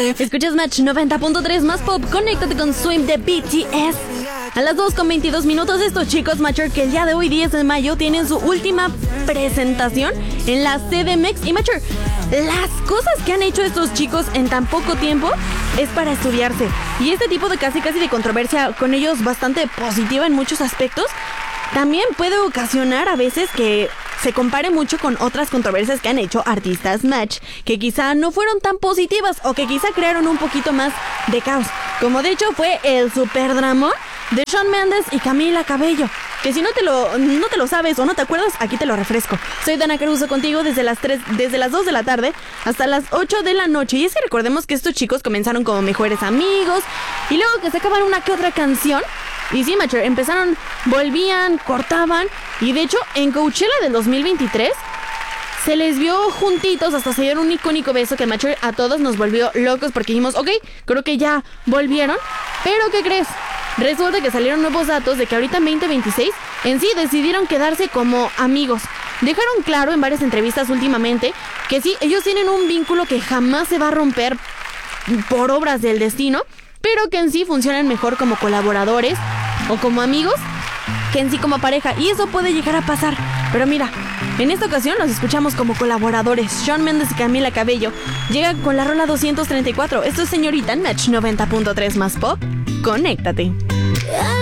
Escuchas Match 90.3 más pop. Conéctate con Swim de BTS. A las 2:22 estos chicos Mature, que el día de hoy 10 de mayo tienen su última presentación en la CDMX. Y Mature, las cosas que han hecho estos chicos en tan poco tiempo es para estudiarse. Y este tipo de casi de controversia con ellos bastante positiva en muchos aspectos, también puede ocasionar a veces que se compare mucho con otras controversias que han hecho artistas Match, que quizá no fueron tan positivas o que quizá crearon un poquito más de caos. Como de hecho fue el super dramón de Shawn Mendes y Camila Cabello, que si no te lo sabes o no te acuerdas, aquí te lo refresco. Soy Dana Caruso contigo desde las 2 de la tarde hasta las 8 de la noche. Y es que recordemos que estos chicos comenzaron como mejores amigos y luego que sacaban una que otra canción. Y sí, Mature, empezaron, volvían, cortaban. Y de hecho, en Coachella del 2023 se les vio juntitos, hasta se dieron un icónico beso que Mature a todos nos volvió locos porque dijimos, ok, creo que ya volvieron. Pero ¿qué crees? Resulta que salieron nuevos datos de que ahorita en 2026 en sí decidieron quedarse como amigos. Dejaron claro en varias entrevistas últimamente que sí, ellos tienen un vínculo que jamás se va a romper por obras del destino, pero que en sí funcionan mejor como colaboradores o como amigos que en sí como pareja, y eso puede llegar a pasar. Pero mira, en esta ocasión los escuchamos como colaboradores. Shawn Mendes y Camila Cabello llegan con la rola 234. Esto es Señorita en Match 90.3 más pop. Conéctate.